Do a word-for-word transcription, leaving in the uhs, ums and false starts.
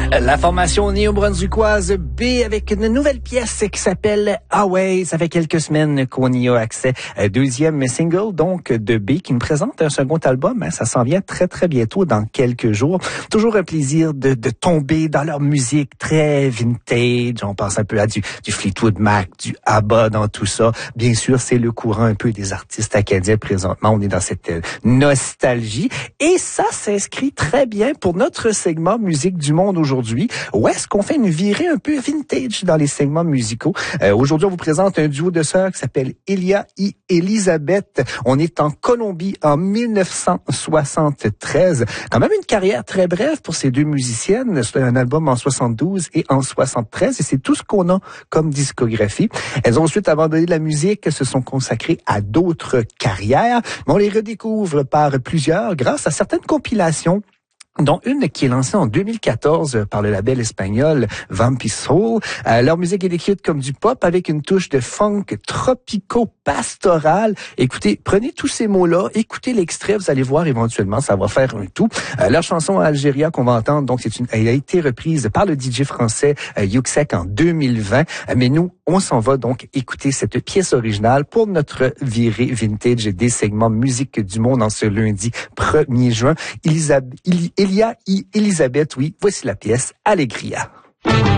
La formation néo-brunswickoise B avec une nouvelle pièce qui s'appelle Away. Ça fait quelques semaines qu'on y a accès. Deuxième single donc de B qui nous présente un second album. Ça s'en vient très très bientôt dans quelques jours. Toujours un plaisir de, de tomber dans leur musique très vintage. On pense un peu à du, du Fleetwood Mac, du ABBA dans tout ça. Bien sûr, c'est le courant un peu des artistes acadiens présentement. On est dans cette nostalgie et ça s'inscrit très bien pour notre segment musique du monde aujourd'hui. Où est-ce qu'on fait une virée un peu vintage dans les segments musicaux? Euh, aujourd'hui, on vous présente un duo de sœurs qui s'appelle Elia et Elisabeth. On est en Colombie en dix-neuf cent soixante-treize. Quand même une carrière très brève pour ces deux musiciennes. C'est un album en soixante-douze et en soixante-treize et c'est tout ce qu'on a comme discographie. Elles ont ensuite abandonné la musique, se sont consacrées à d'autres carrières. Mais on les redécouvre par plusieurs grâce à certaines compilations, dont une qui est lancée en deux mille quatorze par le label espagnol Vampy Soul. Euh, leur musique est décrite comme du pop avec une touche de funk tropico-pastoral. Écoutez, prenez tous ces mots-là, écoutez l'extrait, vous allez voir éventuellement, ça va faire un tout. Euh, leur chanson Algéria qu'on va entendre, donc c'est une, elle a été reprise par le D J français euh, Yuxek en deux mille vingt. Euh, mais nous, on s'en va donc écouter cette pièce originale pour notre virée vintage des segments musique du monde en ce lundi premier juin. Elisabeth, Elia et Elisabeth, oui, voici la pièce Allegria.